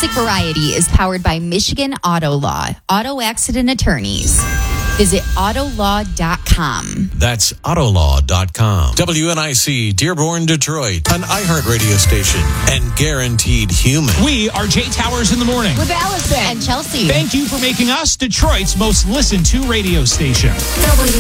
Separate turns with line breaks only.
Music Variety is powered by Michigan Auto Law, auto accident attorneys. Visit autolaw.com.
That's autolaw.com. WNIC, Dearborn, Detroit, an iHeartRadio station and guaranteed human.
We are Jay Towers in the morning
With Allison and Chelsea.
Thank you for making us Detroit's most listened to radio station.